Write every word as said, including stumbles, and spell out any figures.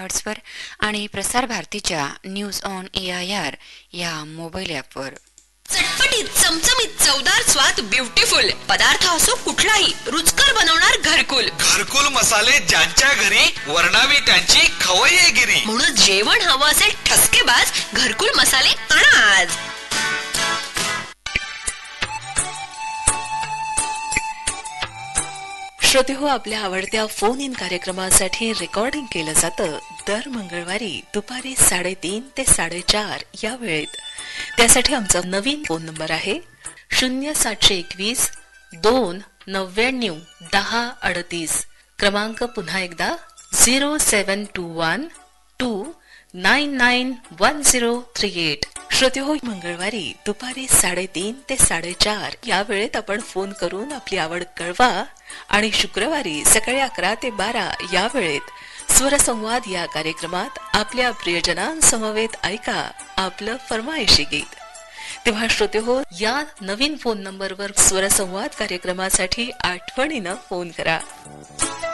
मेगाहर्ट्झवर आणि प्रसार भारतीच्या news on A I R या मोबाईल ॲपवर. चटपटीत, चमचमीत, चवदार स्वाद, ब्युटिफुल पदार्थ असो कुठलाही रुचकर बनवणार घरकुल. घरकुल मसाले ज्यांच्या घरी वर्णावी त्यांची खवय्येगिरी. म्हणून जेवण हवं असेल ठसकेबाज घरकुल मसाले आणा आज. श्रोते हो, आपल्या आवडत्या फोन इन कार्यक्रमासाठी रेकॉर्डिंग केलं जातं दर मंगळवारी दुपारी साडेतीन ते साडेचार या वेळेत. त्यासाठी आमचा नवीन फोन नंबर आहे शून्य सातशे एकवीस दोन नव्याण्णव दहा अडतीस. क्रमांक पुन्हा एकदा zero seven to one two nine nine one zero three eight. श्रोते हो, मंगळवारी दुपारी साडेतीन ते साडेचार या वेळेत आपण फोन करून आपली आवड कळवा आणि शुक्रवारी सकाळी अकरा ते बारा या वेळेत स्वरसंवाद या कार्यक्रमात आपल्या प्रियजनांसमवेत ऐका आपलं फरमाईशी गीत. तेव्हा श्रोते हो, या नवीन फोन नंबरवर स्वरसंवाद कार्यक्रमासाठी आठवणीनं फोन करा.